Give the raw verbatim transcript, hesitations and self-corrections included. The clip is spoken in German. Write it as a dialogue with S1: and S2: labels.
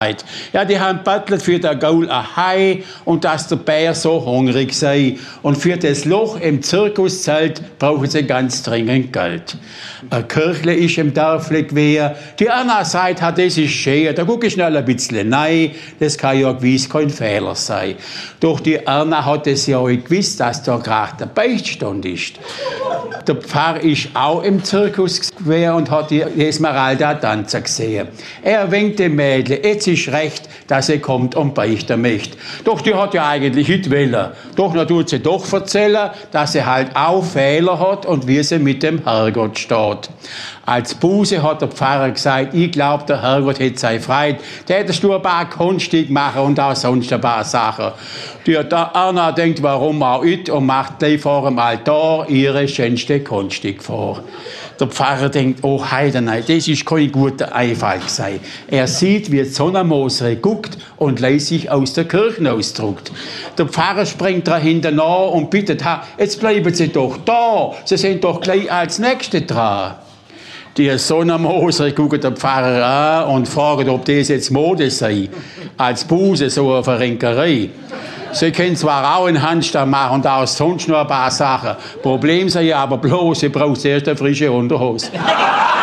S1: Ja, die haben bettelt für den Gaul ein Hai und dass der Bär so hungrig sei. Und für das Loch im Zirkuszelt brauchen sie ganz dringend Geld. Ein Kirchle ist im Dörfli gewesen. Die Anna sagt, das ist schön, da guck ich schnell ein bisschen rein. Das kann ja gewiss kein Fehler sein. Doch die Anna hat es ja auch gewusst, dass da gerade der Beichtstand ist. Der Pfarrer ist auch im Zirkus gewesen und hat die Esmeralda tanzen gesehen. Er winkt dem Mädchen, jetzt ist recht, dass sie kommt und beichten möchte. Doch die hat ja eigentlich nicht wollen. Doch dann tut sie doch erzählen, dass sie halt auch Fehler hat und wie sie mit dem Herrgott steht. Als Buße hat der Pfarrer gesagt, ich glaube, der Herrgott hätte sei Freude. Der hättest du ein paar Kunststücke machen und auch sonst ein paar Sachen. Die Anna denkt, warum auch nicht, und macht gleich vor dem Altar ihre schönste Kunststück vor. Der Pfarrer denkt, oh Heidenei, das ist kein guter Einfall gewesen. Er sieht, wie die Sonnenmosere guckt und lässt sich aus der Kirche ausdruckt. Der Pfarrer springt dahinter nach und bittet, ha, jetzt bleiben Sie doch da, Sie sind doch gleich als Nächste dran. Die Sonnenmoser gucken den Pfarrer an und fragen, ob das jetzt Mode sei. Als Buße, so eine Verrenkerei. Sie können zwar auch einen Handstand machen und auch sonst noch ein paar Sachen. Problem sei aber bloß, sie braucht erst eine frische Unterhose.